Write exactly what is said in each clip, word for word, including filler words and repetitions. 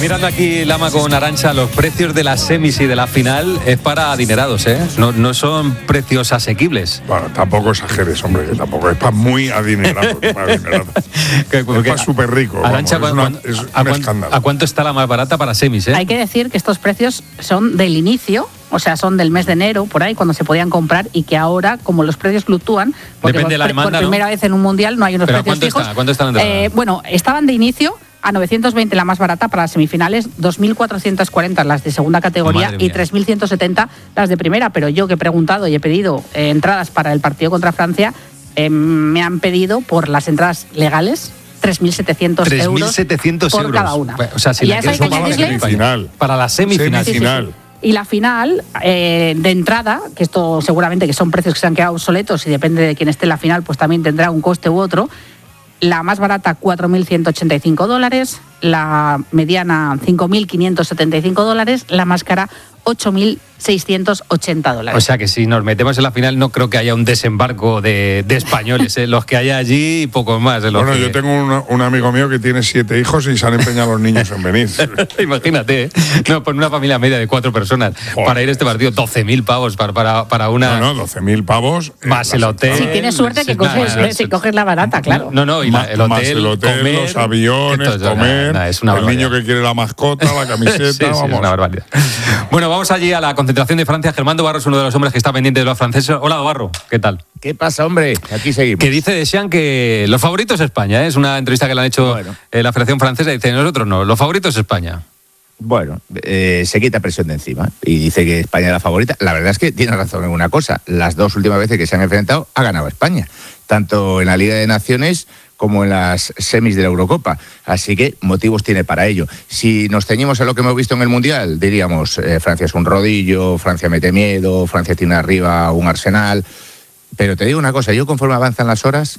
mirando aquí, Lama con Arantxa, los precios de las semis y de la final es para adinerados, ¿eh? No, no son precios asequibles. Bueno, tampoco exageres, hombre, que tampoco es para muy adinerado. Para adinerado. Es para súper rico. Arantxa, vamos, es, una, es ¿a, un cuán, escándalo. ¿A cuánto está la más barata para semis, eh? Hay que decir que estos precios son del inicio, o sea, son del mes de enero, por ahí, cuando se podían comprar, y que ahora, como los precios fluctúan, porque Depende de la demanda, por primera ¿no? vez en un mundial no hay unos ¿Pero precios ¿cuánto fijos. Está? ¿Cuánto están eh, Bueno, estaban de inicio a novecientos veinte la más barata para las semifinales, dos mil cuatrocientos cuarenta las de segunda categoría y tres mil ciento setenta las de primera. Pero yo que he preguntado y he pedido eh, entradas para el partido contra Francia, eh, me han pedido por las entradas legales tres mil setecientos euros, tres mil setecientos por euros. cada una. O sea, si y la eso hay que para la añadirle, semifinal. Para la semifinal. Semifinal. Sí, sí, sí. Y la final, eh, de entrada, que esto seguramente que son precios que se han quedado obsoletos y depende de quién esté en la final, pues también tendrá un coste u otro. La más barata, cuatro mil ciento ochenta y cinco dólares. La mediana, cinco mil quinientos setenta y cinco dólares. La más cara, ocho mil seiscientos ochenta dólares. O sea que si nos metemos en la final no creo que haya un desembarco de, de españoles, ¿eh? Los que haya allí y pocos más. ¿eh? Bueno, que... yo tengo un, un amigo mío que tiene siete hijos y se han empeñado los niños en venir. Imagínate, ¿eh? No, por una familia media de cuatro personas, joder, para ir a este partido, doce mil pavos para, para, para una... No, no, doce mil pavos. Más el hotel... Si tienes suerte que coges, nada, si coges la barata, claro. No, no, y la, el hotel, más el hotel, comer, los aviones, esto, comer, nada, es una el niño que quiere la mascota, la camiseta, sí, sí, vamos. Es una barbaridad. Bueno, vamos allí a la concentración de Francia. Germán Barro es uno de los hombres que está pendiente de los franceses. Hola, Barro, ¿qué tal? ¿Qué pasa, hombre? Aquí seguimos. Que dice Deschamps que los favoritos es España, ¿eh? Es una entrevista que le han hecho bueno. eh, la Federación Francesa y dice, nosotros no, los favoritos es España. Bueno, eh, se quita presión de encima y dice que España es la favorita. La verdad es que tiene razón en una cosa. Las dos últimas veces que se han enfrentado ha ganado España, tanto en la Liga de Naciones como en las semis de la Eurocopa. Así que motivos tiene para ello. Si nos ceñimos a lo que hemos visto en el Mundial, diríamos eh, Francia es un rodillo, Francia mete miedo, Francia tiene arriba un arsenal. Pero te digo una cosa, yo conforme avanzan las horas,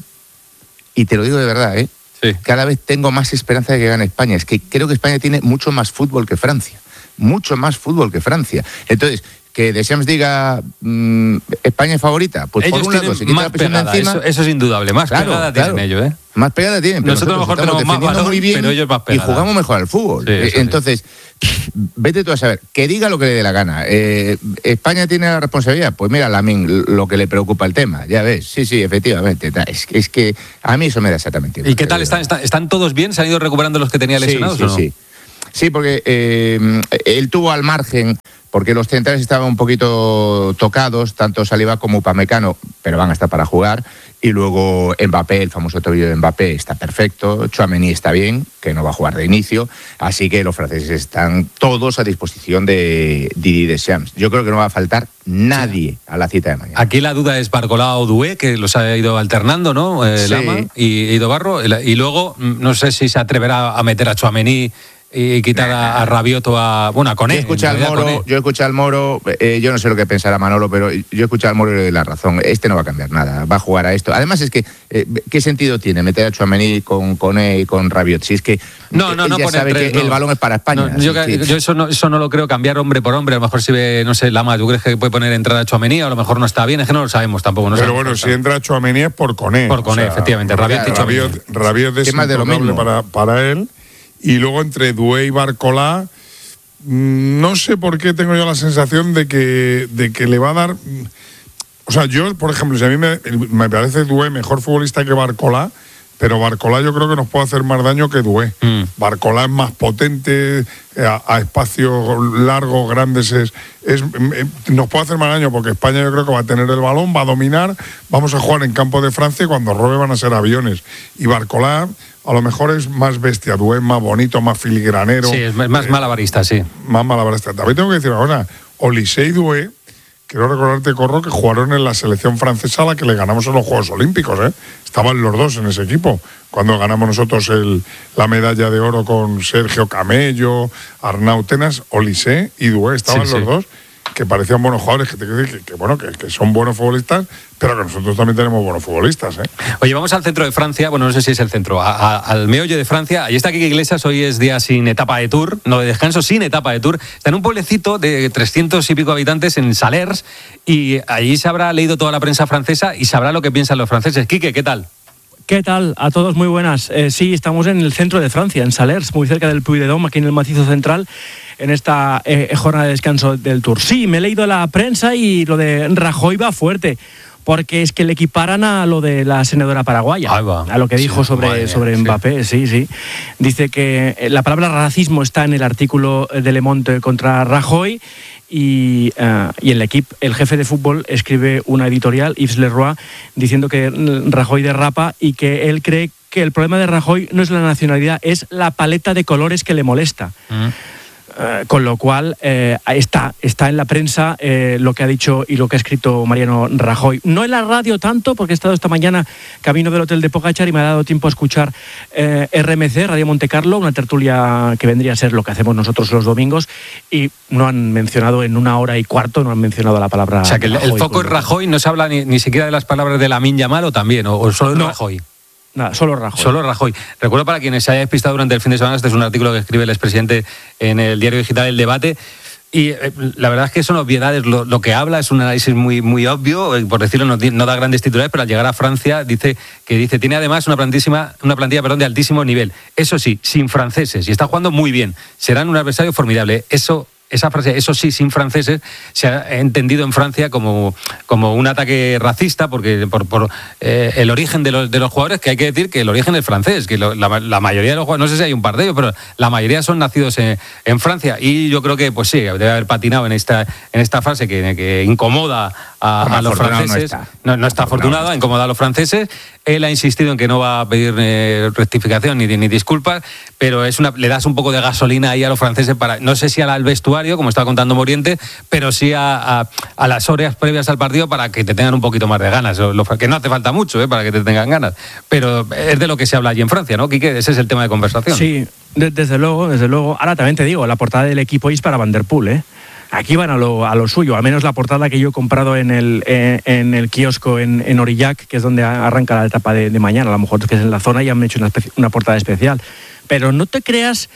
y te lo digo de verdad, ¿eh? Sí. Cada vez tengo más esperanza de que gane España. Es que creo que España tiene mucho más fútbol que Francia. Mucho más fútbol que Francia. Entonces, que Deschamps diga mmm, España es favorita, pues ellos por un lado se quita la presión de encima. Eso, eso es indudable, más claro, pegada claro. tienen ellos, ¿eh? Más pegada tienen, pero nosotros, nosotros a lo mejor tenemos más valor, muy bien pero ellos más pegada. Y jugamos mejor al fútbol. Sí, Entonces, sí. vete tú a saber, que diga lo que le dé la gana. Eh, ¿España tiene la responsabilidad? Pues mira, Lamine, lo que le preocupa el tema, ya ves. Sí, sí, efectivamente. Es, es que a mí eso me da exactamente igual. ¿Y qué tal están, están? ¿Están todos bien? ¿Se han ido recuperando los que tenía lesionados sí, sí, o no? Sí, sí, porque eh, él tuvo al margen, porque los centrales estaban un poquito tocados, tanto Saliba como Upamecano, pero van a estar para jugar. Y luego Mbappé, el famoso tobillo de Mbappé, está perfecto. Tchouaméni está bien, que no va a jugar de inicio. Así que los franceses están todos a disposición de Didier Deschamps. Yo creo que no va a faltar nadie a la cita de mañana. Aquí la duda es Barcola o Doué, que los ha ido alternando, ¿no? Eh, sí. Lama y Ido Barro. Y luego, no sé si se atreverá a meter a Tchouaméni y quitar a, a Rabiot o a... Bueno, a Koné. Yo escuché al Moro, yo escuché al Moro, eh, yo no sé lo que pensará Manolo, pero yo escuché al Moro y le doy la razón. Este no va a cambiar nada, va a jugar a esto. Además es que, eh, ¿qué sentido tiene meter a Tchouaméni con Koné y con Rabiot? Si es que no, no, no ya sabe tres, que no. el balón es para España. No, yo, sí, yo eso, no, eso no lo creo cambiar hombre por hombre. A lo mejor si ve, no sé, Lama, ¿tú crees que puede poner entrada a Tchouaméni? A lo mejor no está bien, es que no lo sabemos tampoco. No pero sabemos bueno, si entra Tchouaméni es por Koné. Por Koné, o sea, efectivamente. Rabiot y Tchouaméni. Rabiot, Rabiot es intocable para, para él. Y luego entre Doué y Barcola, no sé por qué tengo yo la sensación de que, de que le va a dar... O sea, yo, por ejemplo, si a mí me, me parece Doué mejor futbolista que Barcola, pero Barcola yo creo que nos puede hacer más daño que Doué. Mm. Barcola es más potente, a, a espacios largos, grandes, es, es, nos puede hacer más daño porque España yo creo que va a tener el balón, va a dominar, vamos a jugar en campo de Francia y cuando robe van a ser aviones. Y Barcola a lo mejor es más bestia, Doué es más bonito, más filigranero. Sí, es más eh, malabarista, sí. Más malabarista. También tengo que decir una cosa, Olise y Doué, quiero recordarte, Corro, que jugaron en la selección francesa a la que le ganamos en los Juegos Olímpicos, ¿eh? Estaban los dos en ese equipo. Cuando ganamos nosotros el, la medalla de oro con Sergio Camello, Arnau Tenas, Olise y Doué, estaban sí, los sí. dos, que parecían buenos jugadores, que, que, que, bueno, que, que son buenos futbolistas, pero que nosotros también tenemos buenos futbolistas, ¿eh? Oye, vamos al centro de Francia, bueno, no sé si es el centro, a, a, al meollo de Francia. Allí está Quique Iglesias, hoy es día sin etapa de Tour, no de descanso, sin etapa de Tour. Está en un pueblecito de trescientos y pico habitantes en Salers, y allí se habrá leído toda la prensa francesa y sabrá lo que piensan los franceses. Quique, ¿qué tal? ¿Qué tal? A todos muy buenas. Eh, sí, estamos en el centro de Francia, en Salers, muy cerca del Puy-de-Dôme, aquí en el macizo central, en esta eh, jornada de descanso del Tour. Sí, me he leído la prensa y lo de Rajoy va fuerte, porque es que le equiparan a lo de la senadora paraguaya, a lo que dijo sí, sobre, vaya, sobre Mbappé, sí. sí, sí. Dice que la palabra racismo está en el artículo de Le Monde contra Rajoy. Y, uh, y en el equipo, el jefe de fútbol escribe una editorial, Yves Leroy, diciendo que Rajoy derrapa y que él cree que el problema de Rajoy no es la nacionalidad, es la paleta de colores que le molesta. Mm. Uh, con lo cual eh, está, está en la prensa eh, lo que ha dicho y lo que ha escrito Mariano Rajoy. No en la radio tanto, porque he estado esta mañana camino del hotel de Pogačar y me ha dado tiempo a escuchar eh, R M C, Radio Monte Carlo, una tertulia que vendría a ser lo que hacemos nosotros los domingos, y no han mencionado en una hora y cuarto, no han mencionado la palabra. O sea, que el, el foco es Rajoy, no se habla ni, ni siquiera de las palabras de Lamine Yamal, o también, o, o solo de no. Rajoy. Nada, solo Rajoy. Solo Rajoy. Recuerdo, para quienes se haya despistado durante el fin de semana, este es un artículo que escribe el expresidente en el diario digital El Debate, y eh, la verdad es que son obviedades. Lo, lo que habla es un análisis muy, muy obvio, eh, por decirlo, no, no da grandes titulares, pero al llegar a Francia dice que dice tiene además una plantísima, una plantilla perdón, de altísimo nivel. Eso sí, sin franceses, y está jugando muy bien. Serán un adversario formidable. Eso... Esa frase, eso sí, sin franceses, se ha entendido en Francia como, como un ataque racista, porque por, por eh, el origen de los, de los jugadores, que hay que decir que el origen es francés, que lo, la, la mayoría de los jugadores, no sé si hay un par de ellos, pero la mayoría son nacidos en, en Francia. Y yo creo que, pues sí, debe haber patinado en esta, en esta frase que, que incomoda a, a los franceses. No está, no, no está afortunado, incomoda a los franceses. Él ha insistido en que no va a pedir eh, rectificación ni, ni disculpas, pero es una, le das un poco de gasolina ahí a los franceses, para, no sé si al vestuario, como estaba contando Moriente, pero sí a, a, a las horas previas al partido, para que te tengan un poquito más de ganas. Lo, lo, que no hace falta mucho eh, para que te tengan ganas, pero es de lo que se habla allí en Francia, ¿no, Quique? Ese es el tema de conversación. Sí, de, desde luego, desde luego. Ahora también te digo, la portada del equipo es para Van der Poel, ¿eh? Aquí van a lo, a lo suyo, al menos la portada que yo he comprado en el, eh, en el kiosco en, en Aurillac, que es donde arranca la etapa de, de mañana, a lo mejor que es en la zona y han hecho una, especi- una portada especial. Pero no te creas,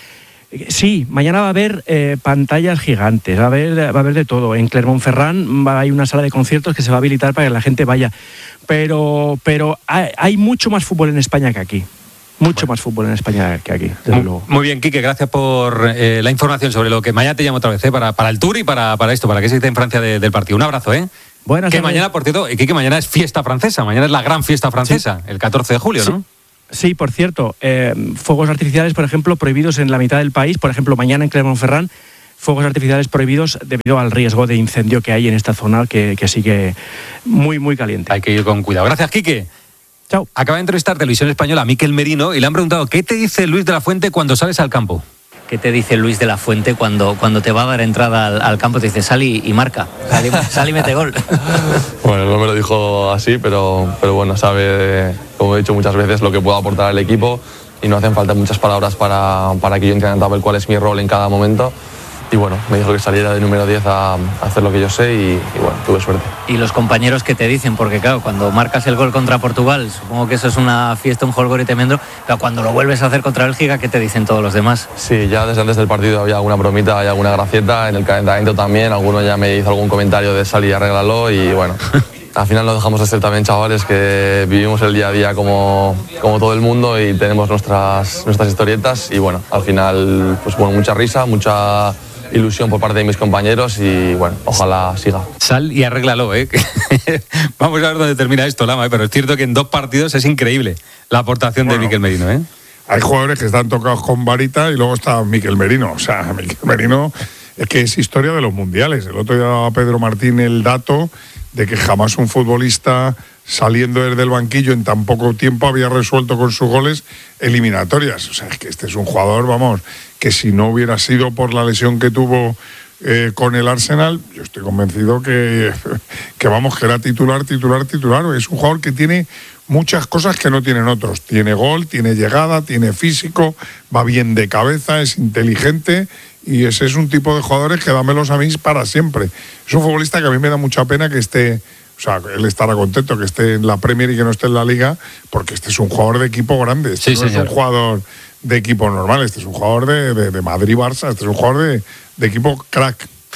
sí, mañana va a haber eh, pantallas gigantes, va a haber, va a haber de todo. En Clermont-Ferrand hay una sala de conciertos que se va a habilitar para que la gente vaya. Pero, pero hay, hay mucho más fútbol en España que aquí. Mucho bueno. más fútbol en España que aquí, desde muy, luego. Muy bien, Quique, gracias por eh, la información sobre lo que mañana te llamo otra vez, ¿eh? para, para el Tour y para, para esto, para que se dice en Francia de, del partido. Un abrazo, ¿eh? Buenas Que mañana, por cierto, Quique, mañana es fiesta francesa, mañana es la gran fiesta francesa, sí. El catorce de julio, sí. ¿no? Sí, por cierto, eh, fuegos artificiales, por ejemplo, prohibidos en la mitad del país. Por ejemplo, mañana en Clermont-Ferrand, fuegos artificiales prohibidos debido al riesgo de incendio que hay en esta zona, que, que sigue muy, muy caliente. Hay que ir con cuidado. Gracias, Quique. Chao. Acaba de entrevistar Televisión Española a Miquel Merino y le han preguntado ¿qué te dice Luis de la Fuente cuando sales al campo? ¿Qué te dice Luis de la Fuente cuando, cuando te va a dar entrada al, al campo? Te dice, sal y, y marca, sal y, sal y mete gol. Bueno, no me lo dijo así, pero, pero bueno, sabe, como he dicho muchas veces, lo que puedo aportar al equipo y no hacen falta muchas palabras para, para que yo entienda también cuál es mi rol en cada momento. Y bueno, me dijo que saliera de número diez a, a hacer lo que yo sé y, y bueno, tuve suerte. ¿Y los compañeros qué te dicen? Porque claro, cuando marcas el gol contra Portugal, supongo que eso es una fiesta, un jolgorio tremendo, pero cuando lo vuelves a hacer contra Bélgica, ¿qué te dicen todos los demás? Sí, ya desde antes del partido había alguna bromita, hay alguna gracieta, en el calentamiento también, alguno ya me hizo algún comentario de sal y arréglalo y bueno... Al final no dejamos de ser también chavales que vivimos el día a día como, como todo el mundo y tenemos nuestras, nuestras historietas y bueno, al final pues bueno, mucha risa, mucha ilusión por parte de mis compañeros y bueno, ojalá siga. Sal y arréglalo, ¿eh? Vamos a ver dónde termina esto, Lama, ¿eh? Pero es cierto que en dos partidos es increíble la aportación bueno, de Miquel Merino, ¿eh? Hay jugadores que están tocados con varita y luego está Miquel Merino, o sea, Miquel Merino es que es historia de los mundiales. El otro día daba Pedro Martín el dato de que jamás un futbolista saliendo desde el banquillo en tan poco tiempo había resuelto con sus goles eliminatorias. O sea, es que este es un jugador, vamos, que si no hubiera sido por la lesión que tuvo eh, con el Arsenal, yo estoy convencido que, que, vamos, que era titular, titular, titular. Es un jugador que tiene muchas cosas que no tienen otros. Tiene gol, tiene llegada, tiene físico, va bien de cabeza, es inteligente y ese es un tipo de jugadores que dámelos a mí para siempre. Es un futbolista que a mí me da mucha pena que esté, o sea, él estará contento que esté en la Premier y que no esté en la Liga, porque este es un jugador de equipo grande. Este sí, no señor. Es un jugador de equipo normal, este es un jugador de, de, de Madrid-Barça, este es un jugador de, de equipo crack.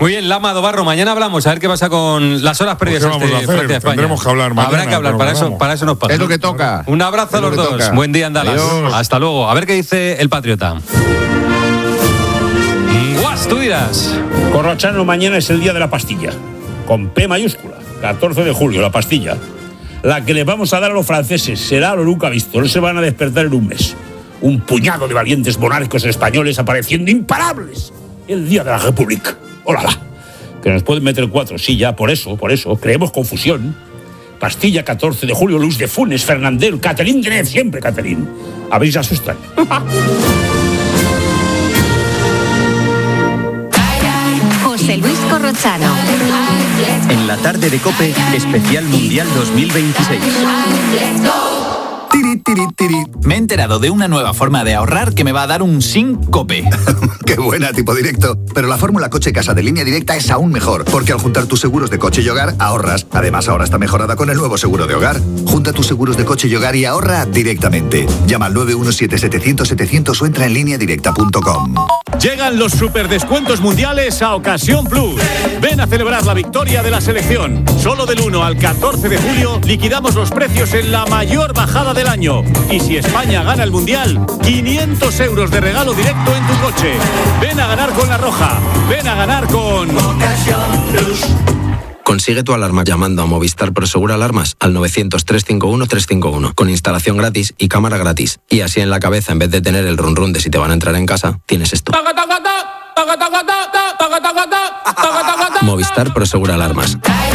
Muy bien, Lama Dobarro, mañana hablamos, a ver qué pasa con las horas previas Pues a este Francia-España. Tendremos que hablar mañana. Habrá que hablar, para eso, para eso nos pasa. Es lo que toca. Un abrazo a los dos. Toca. Buen día en Dallas. Adiós. Hasta luego. A ver qué dice el Patriota. Guas, tú dirás. Corrochano, mañana es el día de la pastilla. Con P mayúscula. catorce de julio, la pastilla. La que le vamos a dar a los franceses será lo nunca visto. No se van a despertar en un mes. Un puñado de valientes monarcos españoles apareciendo imparables el día de la República. ¡Hola! Que nos pueden meter cuatro. Sí, ya, por eso, por eso. Creemos confusión. Pastilla, catorce de julio, Luz de Funes, Fernandel, Catherine Deneuve, siempre Catherine. A ver si se asustan. José Luis Corrochano. En la tarde de COPE, especial Mundial dos mil veintiséis. Tiri, tiri, tiri. Me he enterado de una nueva forma de ahorrar que me va a dar un síncope. Qué buena, tipo directo. Pero la fórmula coche casa de Línea Directa es aún mejor, porque al juntar tus seguros de coche y hogar, ahorras. Además, ahora está mejorada con el nuevo seguro de hogar. Junta tus seguros de coche y hogar y ahorra directamente. Llama al nueve uno siete setecientos setecientos o entra en línea directa punto com. Llegan los superdescuentos mundiales a Ocasión Plus. Ven a celebrar la victoria de la selección. Solo del uno al catorce de julio liquidamos los precios en la mayor bajada del año. Y si España gana el Mundial, quinientos euros de regalo directo en tu coche. Ven a ganar con La Roja. Ven a ganar con Ocasión Plus. Consigue tu alarma llamando a Movistar Prosegura Alarmas al novecientos, trescientos cincuenta y uno, trescientos cincuenta y uno con instalación gratis y cámara gratis. Y así en la cabeza, en vez de tener el run run de si te van a entrar en casa, tienes esto. Movistar Prosegura Alarmas.